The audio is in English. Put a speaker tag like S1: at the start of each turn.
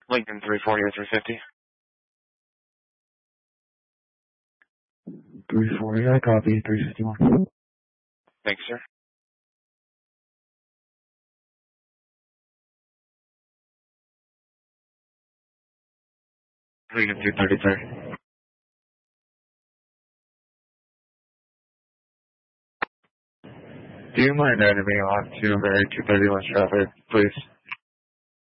S1: Lincoln 340 or 350.
S2: 340, I copy. 351.
S1: Thanks, sir.
S2: Lincoln 233. Do you mind adding me on to Mary 230 West traffic, please?